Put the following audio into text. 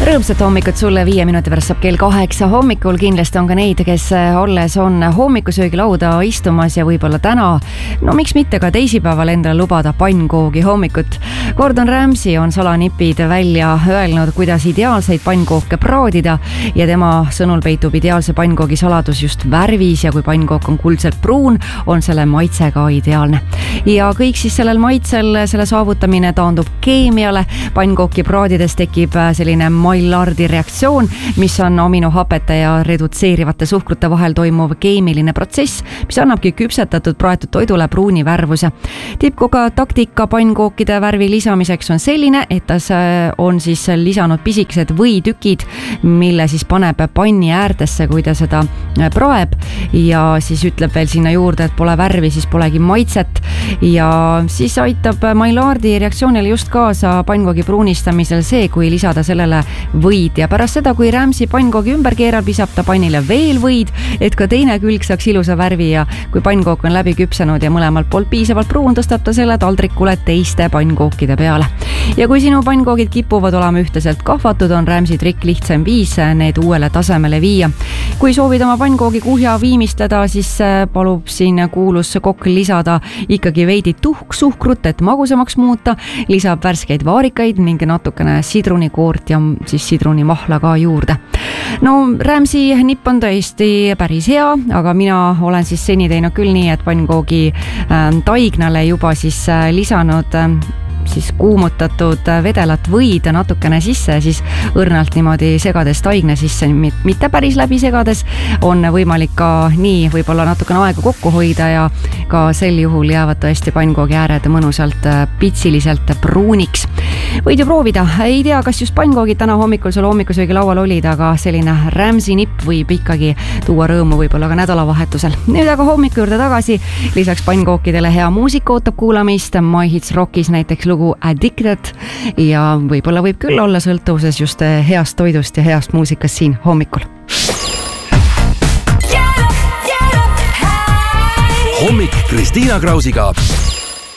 Rõõmsat hommikut sulle, 5 minuti pärast saab kell 8 hommikul. Kindlasti on ka neid, kes alles on hommikusöögilauda istumas ja võib-olla täna, no miks mitte ka teisipäeval endale lubada pannkoogi hommikut. Gordon Ramsay on salanipid välja öelnud, kuidas ideaalseid pannkooke praadida ja tema sõnul peitub ideaalse pannkoogi saladus just värvis ja kui pannkook on kuldselt pruun, on selle maitse ka ideaalne. Ja kõik siis sellel maitsel, selle saavutamine taandub keemiale. Pannkooki praadides tekib selline Maillardi reaktsioon, mis on aminohapete ja redutseerivate suhkrute vahel toimuv keemiline protsess, mis annabki küpsetatud praetud toidule pruuni värvuse. Tippkoga taktika pannkookide värvi lisamiseks on selline, et ta on siis lisanud pisikesed võitükid, mille siis paneb panni äärtesse, kui ta seda praeb ja siis ütleb veel sinna juurde, et pole värvi, siis polegi maitset ja siis aitab Maillardi reaktsioonile just kaasa pannkoogi pruunistamisel see, kui lisada sellele võid ja pärast seda, kui Ramsay pannkoogi ümber keerab, lisab ta pannile veel võid, et ka teine külg saaks ilusa värvi ja kui pannkook on läbi küpsenud ja mõlemalt poolt piisavalt pruun, tõstab ta selle taldrikule teiste pannkookide peale. Ja kui sinu pannkoogid kipuvad olema ühteselt kahvatud, on Ramsay trikk lihtsam viis need uuele tasemele viia. Kui soovid oma pannkoogi kuhja viimistleda, siis palub siin kuulus kokk lisada ikkagi veidi suhkrut, et magusamaks muuta, lisab värskeid vaarikaid ning natukene sidrunikoort ja siis sidrunimahla ka juurde. No Ramsay nipp on tõesti päris hea, aga mina olen siis seni teinud küll nii, et pannkoogi taignale juba siis lisanud siis kuumutatud vedelat võid natukene sisse, siis õrnalt niimoodi segades taigna sisse, mitte päris läbi segades, on võimalik ka nii võib-olla natukene aega kokku hoida ja ka sel juhul jäävad tõesti pannkoogi ääred mõnusalt pitsiliselt pruuniks. Võid ju proovida, ei tea, kas just pannkoogid täna hommikul sul hommikusöögi laual olid, aga selline Ramsay nipp võib ikkagi tuua rõõmu võib-olla ka nädalavahetusel. Nüüd aga hommiku juurde tagasi, lisaks pannkookidele hea muusika ootab kuulamist, My Hits Rockis näiteks lugu Addicted ja võib-olla võib küll olla sõltuvuses just heast toidust ja heast muusikast siin hommikul. Hommik Kristiina Krausiga.